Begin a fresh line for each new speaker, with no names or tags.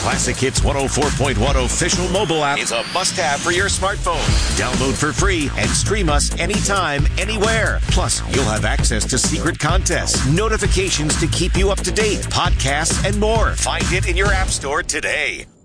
Classic Hits 104.1 official mobile app is a must-have for your smartphone. Download for free and stream us anytime, anywhere. Plus, you'll have access to secret contests, notifications to keep you up to date, podcasts, and more. Find it in your app store today.